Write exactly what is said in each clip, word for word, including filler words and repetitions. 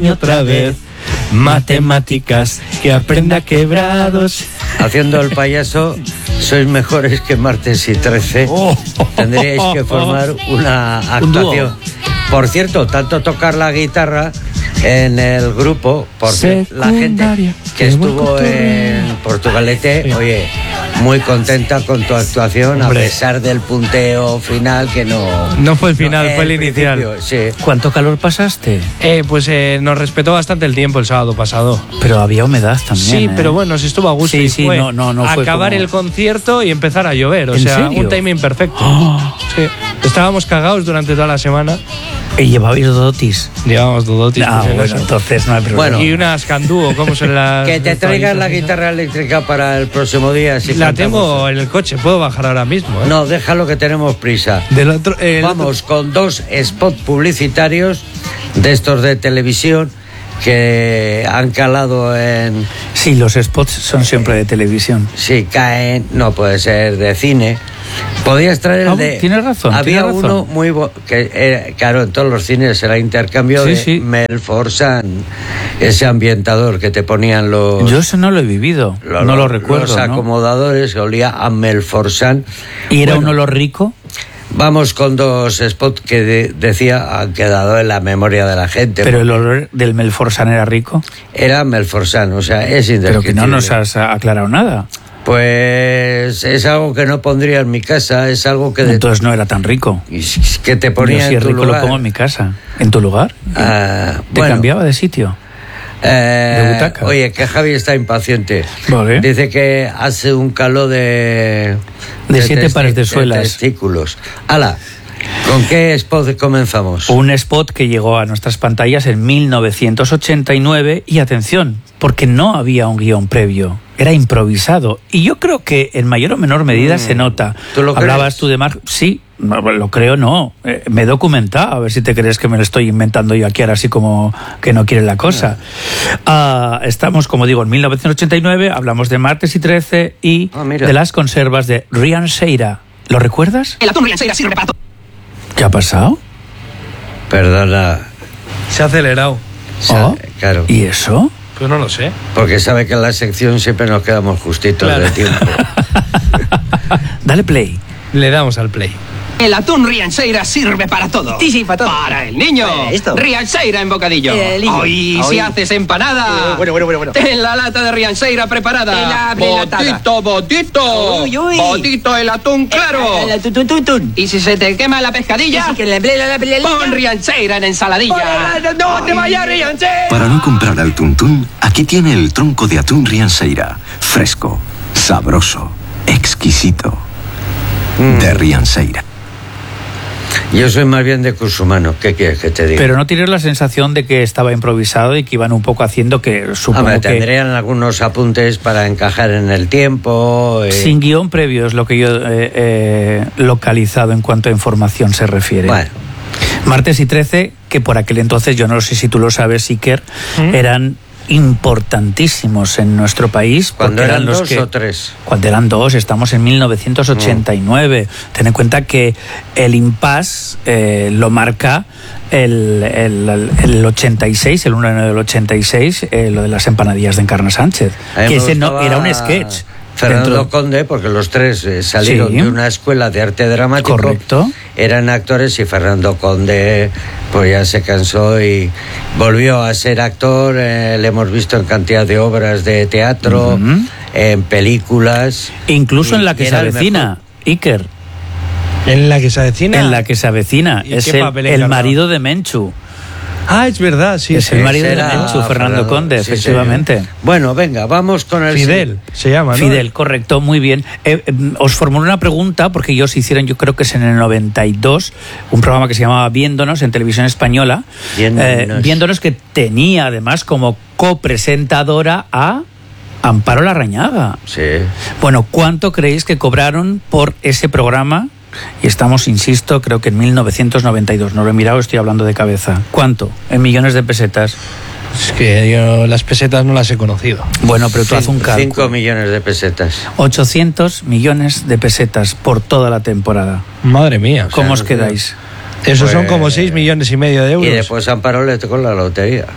otra vez. Matemáticas, que aprenda quebrados. Haciendo el payaso, sois mejores que Martes y trece. Oh. Tendríais que formar una actuación. Por cierto, tanto tocar la guitarra en el grupo, porque la gente que estuvo en Portugalete, sí. Oye, muy contenta con tu actuación, hombre, a pesar del punteo final que no... No fue el final, no, fue el, el inicial. Sí. ¿Cuánto calor pasaste? Eh, pues eh, nos respetó bastante el tiempo el sábado pasado. Pero había humedad también. Sí, ¿eh? pero bueno, se estuvo a gusto. Sí, y sí, fue no, no, no fue acabar como... el concierto y empezar a llover. O ¿En sea, serio? un timing perfecto. Oh. Sí. Estábamos cagados durante toda la semana. ¿Y llevabais dodotis? Llevábamos dodotis. Ah, pues bueno, eso. entonces no hay problema. Bueno. Y unas candúo, ¿cómo son las...? Que te traigas la guitarra eléctrica para el próximo día. Si la cantamos. tengo en el coche, puedo bajar ahora mismo. ¿eh? No, déjalo que tenemos prisa. Del otro, el Vamos otro... con dos spots publicitarios de estos de televisión que han calado en... Sí, los spots son siempre de televisión. Sí, caen, no puede ser de cine. Podías traer el Ah, de... tienes razón. Había tienes uno razón. muy... Bo... que eh, claro, en todos los cines era intercambio Sí, de sí. Mel Forsan, ese ambientador que te ponían los... Yo eso no lo he vivido, los, no lo recuerdo. Los acomodadores, que olía a Mel Forsan. ¿no? ¿Y era Bueno, un olor rico? Vamos con dos spots que de, decía han quedado en la memoria de la gente. ¿Pero el olor del Melforsan era rico? Era Mel Forsan, o sea, es indescriptible. Pero que no nos has aclarado nada. Pues es algo que no pondría en mi casa, es algo que... De... Entonces no era tan rico. que te ponía Yo si en es tu rico lugar. lo pongo en mi casa. ¿En tu lugar? Ah, ¿Te bueno, cambiaba de sitio? eh, ¿De butaca? Oye, que Javi está impaciente. Vale. Dice que hace un calor de... De siete testi- pares de suelas. testículos. Hala, ¿con qué spot comenzamos? Un spot que llegó a nuestras pantallas en mil novecientos ochenta y nueve y atención, porque no había un guión previo, era improvisado. Y yo creo que en mayor o menor medida mm. se nota. ¿Tú lo Hablabas crees? tú de Mar... Sí, lo creo no. Eh, me he documentado, a ver si te crees que me lo estoy inventando yo aquí ahora así como que no quiere la cosa. No. Uh, estamos, como digo, en mil novecientos ochenta y nueve, hablamos de Martes y trece y ah, de las conservas de Rianseira. ¿Lo recuerdas? El atún Rianseira sirve para todo. ¿Qué ha pasado? Perdona. Se ha acelerado. Oh, claro. ¿Y eso? Pues no lo sé. Porque sabe que en la sección siempre nos quedamos justitos claro. de tiempo. Dale play. Le damos al play. El atún Rianseira sirve para todo. Sí, sí, para todo. Para el niño. Eh, esto. Rianseira en bocadillo. Eh, el niño. Hoy, si Hoy. haces empanada. Eh, bueno, bueno, bueno, bueno. Ten la lata de Rianseira preparada. En la prelatada. Botito, botito. Uy, uy. Botito el atún claro. El, el, el, tun, tun, tun. Y si se te quema la pescadilla, Sí, que le- le- le- le- le- pon Rianseira en ensaladilla. Hola, No te vayas, Rianseira. Para no comprar al tuntún, aquí tiene el tronco de atún Rianseira. Fresco, sabroso, exquisito. Mm. De Rianseira. Yo soy más bien de curso humano, ¿qué quieres que te diga? Pero no tienes la sensación de que estaba improvisado y que iban un poco haciendo que supongo Hombre, que... tendrían algunos apuntes para encajar en el tiempo. Eh... Sin guión previo es lo que yo he eh, eh, localizado en cuanto a información se refiere. Bueno. Martes y trece, que por aquel entonces, yo no sé si tú lo sabes, Iker, ¿Mm? eran importantísimos en nuestro país. ¿Cuándo eran, eran los dos que, o tres? Cuando eran dos, estamos en mil novecientos ochenta y nueve. Mm. Ten en cuenta que el impasse eh, lo marca el, el, el ochenta y seis, el uno de enero del ochenta y seis, eh, lo de las empanadillas de Encarna Sánchez. Que ese no, era un sketch. Fernando dentro... Conde, porque los tres eh, salieron sí. de una escuela de arte dramático. Correcto. Eran actores y Fernando Conde pues ya se cansó y volvió a ser actor. Eh, le hemos visto en cantidad de obras de teatro, uh-huh. en películas. Incluso y, en La que se avecina, Iker. ¿En La que se avecina? En La que se avecina. Es el, el marido de Menchu. Ah, es verdad, sí. Es sí. el marido de Menchu, Fernando, Fernando Conde, sí, efectivamente. Sí. Bueno, venga, vamos con el... Fidel, se llama, ¿no? Fidel, correcto, muy bien. Eh, eh, os formulo una pregunta, porque ellos hicieron, yo creo que es en el noventa y dos, un programa que se llamaba Viéndonos en Televisión Española. Viéndonos. Eh, Viéndonos, que tenía además como copresentadora a Amparo Larrañaga. Sí. Bueno, ¿cuánto creéis que cobraron por ese programa? Y estamos, insisto, creo que en mil novecientos noventa y dos. No lo he mirado, estoy hablando de cabeza. ¿Cuánto? En millones de pesetas. Es que yo las pesetas no las he conocido. Bueno, pero tú haz un cálculo. cinco millones de pesetas. ochocientos millones de pesetas por toda la temporada. Madre mía. ¿Cómo o sea, os quedáis? Esos pues, son como seis millones y medio de euros. Y después Amparo le tocó la lotería.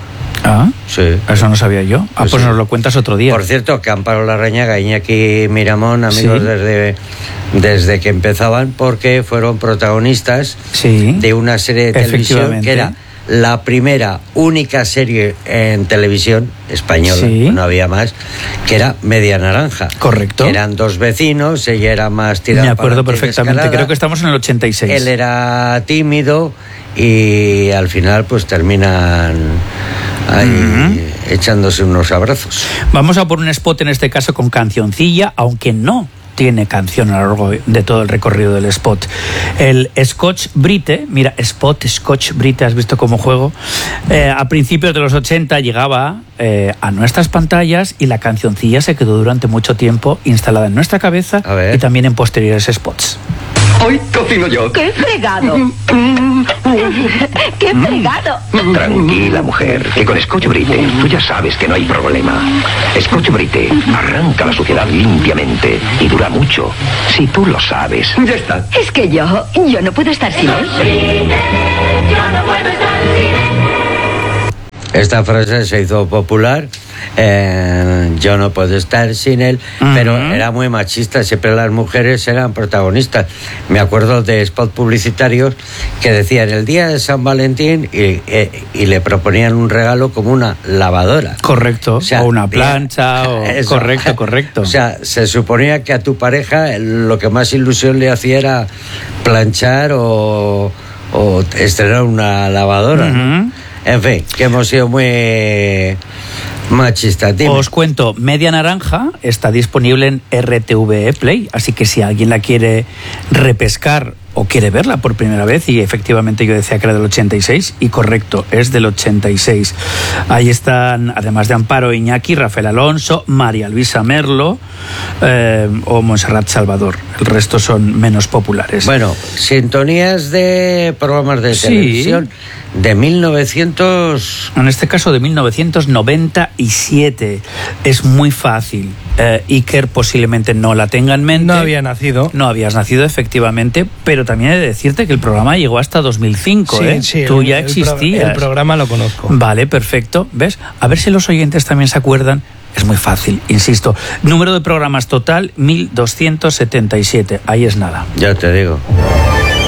Ah, sí. Eso no sabía yo. Ah, pues, pues sí. Nos lo cuentas otro día. Por cierto, que Amparo Larrañaga, Iñaki Miramón, amigos sí. desde, desde que empezaban, porque fueron protagonistas sí. de una serie de televisión que era la primera, única serie en televisión española, sí. no había más, que era Media Naranja. Correcto. Que eran dos vecinos, ella era más tirada. Me acuerdo perfectamente, creo que estamos en el ochenta y seis. Él era tímido y al final pues terminan ahí uh-huh. echándose unos abrazos. Vamos a por un spot en este caso con cancioncilla, aunque no tiene canción a lo largo de todo el recorrido del spot. El Scotch Brite, mira, spot Scotch Brite, ¿has visto cómo juego? Eh, a principios de los ochenta llegaba eh, a nuestras pantallas y la cancioncilla se quedó durante mucho tiempo instalada en nuestra cabeza y también en posteriores spots. Hoy cocino yo. ¡Qué fregado! ¡Qué fregado! Tranquila, mujer, que con Scotch Brite tú ya sabes que no hay problema. Scotch Brite arranca la suciedad limpiamente y dura mucho. Si tú lo sabes. Ya está. Es que yo, yo no puedo estar sin él. Yo no puedo estar sin él. Esta frase se hizo popular, eh, yo no puedo estar sin él, uh-huh. pero era muy machista, siempre las mujeres eran protagonistas. Me acuerdo de spots publicitarios que decían el día de San Valentín y, y, y le proponían un regalo como una lavadora. Correcto, o, sea, o una plancha, o... correcto, correcto. O sea, se suponía que a tu pareja lo que más ilusión le hacía era planchar o, o estrenar una lavadora, uh-huh. ¿no? En fin, que hemos sido muy machistas. Dime. Os cuento, Media Naranja está disponible en R T V E Play, así que si alguien la quiere repescar o quiere verla por primera vez, y efectivamente yo decía que era del ochenta y seis, y correcto, es del ochenta y seis. Ahí están, además de Amparo Iñaki, Rafael Alonso, María Luisa Merlo eh, o Montserrat Salvador. El resto son menos populares. Bueno, sintonías de programas de sí. televisión de mil novecientos... En este caso de mil novecientos noventa y siete. Es muy fácil. Eh, Iker posiblemente no la tenga en mente. No había nacido. No habías nacido, efectivamente, pero también he de decirte que el programa llegó hasta dos mil cinco. Sí, ¿eh? sí, Tú el, ya el existías. Pro, el programa lo conozco. Vale, perfecto. ¿Ves? A ver si los oyentes también se acuerdan. Es muy fácil, insisto. Número de programas total, mil doscientos setenta y siete. Ahí es nada. Ya te digo.